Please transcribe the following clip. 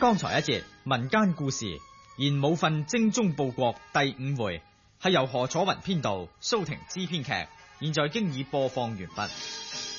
剛才一節民間故事言武訓精忠報國第5回，係由何楚雲編導，蘇婷之編劇，現在經已播放完畢。